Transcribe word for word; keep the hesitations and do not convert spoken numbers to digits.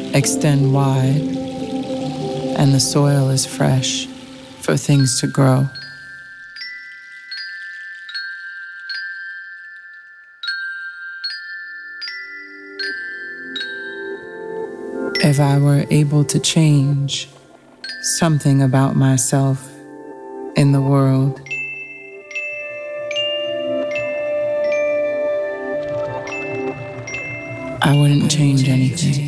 extend wide, and the soil is fresh for things to grow. If I were able to change something about myself in the world, I wouldn't change anything.